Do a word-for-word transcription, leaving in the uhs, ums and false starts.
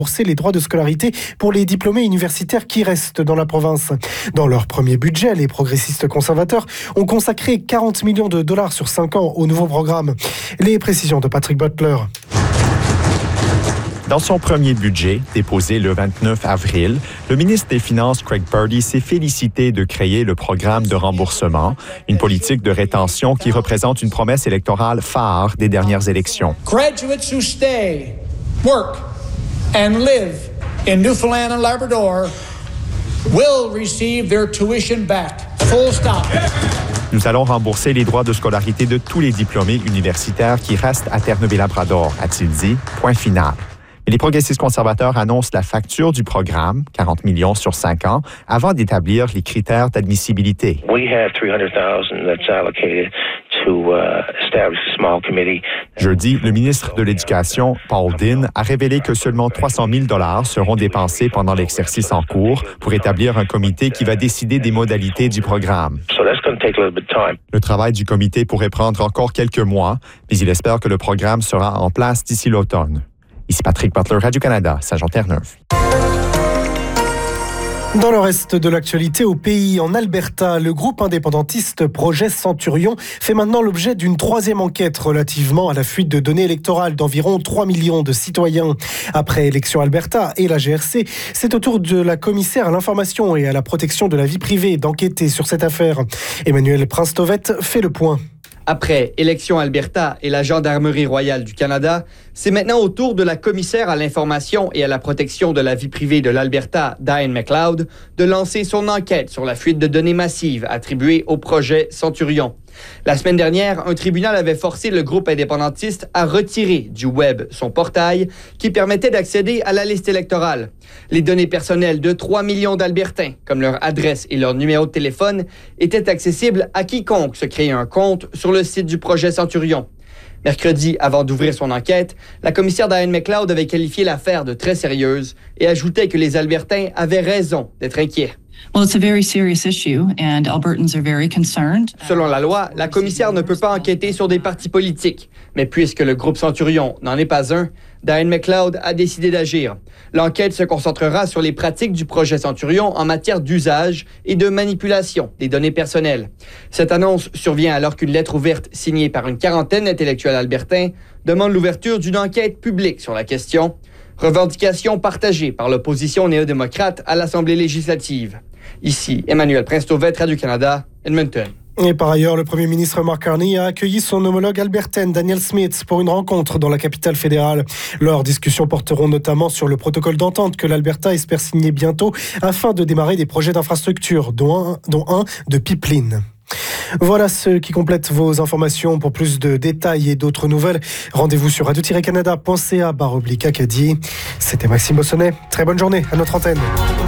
rembourser les droits de scolarité pour les diplômés universitaires qui restent dans la province. Dans leur premier budget, les progressistes conservateurs ont consacré quarante millions de dollars sur cinq ans au nouveau programme. Les précisions de Patrick Butler. Dans son premier budget, déposé le vingt-neuf avril, le ministre des Finances, Craig Purdy, s'est félicité de créer le programme de remboursement, une politique de rétention qui représente une promesse électorale phare des dernières élections. Graduates who stay, work and live in Newfoundland and Labrador will receive their tuition back. Full stop. Nous allons rembourser les droits de scolarité de tous les diplômés universitaires qui restent à Terre-Neuve-et-Labrador, a-t-il dit. Point final. Mais les progressistes conservateurs annoncent la facture du programme, quarante millions sur cinq ans, avant d'établir les critères d'admissibilité. We have three hundred thousand that's allocated to uh, establish a small committee. Jeudi, le ministre de l'Éducation, Paul Dean, a révélé que seulement trois cent mille dollars seront dépensés pendant l'exercice en cours pour établir un comité qui va décider des modalités du programme. So that's going to take a little bit of time. Le travail du comité pourrait prendre encore quelques mois, mais il espère que le programme sera en place d'ici l'automne. Ici Patrick Butler, Radio-Canada, Saint-Jean-Terre-Neuve. Dans le reste de l'actualité, au pays, en Alberta, le groupe indépendantiste Projet Centurion fait maintenant l'objet d'une troisième enquête relativement à la fuite de données électorales d'environ trois millions de citoyens. Après Élections Alberta et la G R C, c'est au tour de la commissaire à l'information et à la protection de la vie privée d'enquêter sur cette affaire. Emmanuel Prince-Tovette fait le point. Après Élections Alberta et la Gendarmerie royale du Canada, c'est maintenant au tour de la commissaire à l'information et à la protection de la vie privée de l'Alberta, Diane McLeod, de lancer son enquête sur la fuite de données massives attribuée au projet Centurion. La semaine dernière, un tribunal avait forcé le groupe indépendantiste à retirer du web son portail qui permettait d'accéder à la liste électorale. Les données personnelles de trois millions d'Albertains, comme leur adresse et leur numéro de téléphone, étaient accessibles à quiconque se créait un compte sur le site du projet Centurion. Mercredi, avant d'ouvrir son enquête, la commissaire Diane McLeod avait qualifié l'affaire de très sérieuse et ajoutait que les Albertains avaient raison d'être inquiets. Well, it's a very serious issue and Albertans are very concerned. Selon la loi, la commissaire ne peut pas enquêter sur des partis politiques. Mais puisque le groupe Centurion n'en est pas un, Diane McLeod a décidé d'agir. L'enquête se concentrera sur les pratiques du projet Centurion en matière d'usage et de manipulation des données personnelles. Cette annonce survient alors qu'une lettre ouverte signée par une quarantaine d'intellectuels albertains demande l'ouverture d'une enquête publique sur la question. Revendication partagée par l'opposition néo-démocrate à l'Assemblée législative. Ici, Emmanuel Prince-Tovette, Radio-Canada, Edmonton. Et par ailleurs, le Premier ministre Mark Carney a accueilli son homologue albertaine Danielle Smith pour une rencontre dans la capitale fédérale. Leurs discussions porteront notamment sur le protocole d'entente que l'Alberta espère signer bientôt afin de démarrer des projets d'infrastructure, dont un, dont un de pipeline. Voilà ce qui complète vos informations. Pour plus de détails et d'autres nouvelles, rendez-vous sur radio tiret canada point c a barre oblique Acadie. C'était Maxime Bossonnet. Très bonne journée à notre antenne.